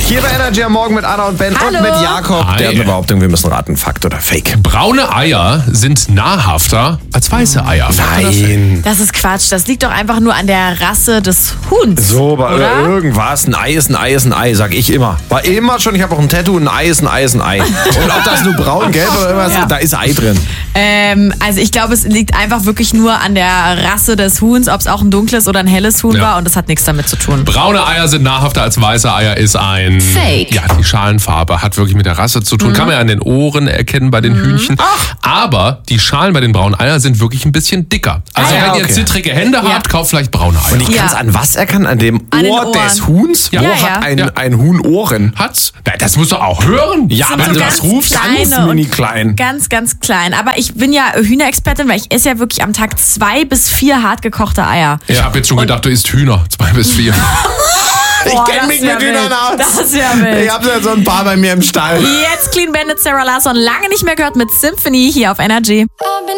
Hier bei Energy am Morgen mit Anna und Ben Hallo. und mit Jakob. Hi. Der hat eine Behauptung, wir müssen raten, Fakt oder Fake. Braune Eier sind nahrhafter als weiße Eier. Fakt oder Fake? Nein. Das ist Quatsch. Das liegt doch einfach nur an der Rasse des Huhns. So, bei oder? irgendwas. Ein Ei ist ein Ei ist ein Ei, sag ich immer. War immer schon, ich habe auch ein Tattoo, ein Ei ist ein Ei ist ein Ei. Und ob das nur braun, gelb oder irgendwas, Ja. da ist Ei drin. Also ich glaube, es liegt einfach wirklich nur an der Rasse des Huhns, ob es auch ein dunkles oder ein helles Huhn Ja. war, und das hat nichts damit zu tun. Braune Eier sind nahrhafter als weiße Eier ist ein... Fake. Ja, die Schalenfarbe hat wirklich mit der Rasse zu tun. Kann man ja an den Ohren erkennen bei den Hühnchen. Aber die Schalen bei den braunen Eiern sind wirklich ein bisschen dicker. Also Ah ja, wenn ihr okay. zittrige Hände habt, kauft vielleicht braune Eier. Und ich kann es Ja. an was erkennen? An dem An den Ohr Ohren. des Huhns? Ja. Wo Ja, hat ja. ein Huhn Ohren? Hat's? Na, das musst du auch hören. Ja, Sind wenn so du ganz das rufst, kleine ganz mini klein. Ganz, ganz klein. Aber ich bin ja Hühnerexpertin, weil ich esse ja wirklich am Tag 2 bis 4 hart gekochte Eier. Ich habe jetzt schon gedacht, du isst Hühner. 2 bis 4. Ich Boah, kenne das mich wär mit Hühnern wild. aus. Das ist ja wild. Ich habe ja so ein paar bei mir im Stall. Jetzt Clean Bandit, Sarah Larsson, lange nicht mehr gehört mit Symphony hier auf Energy.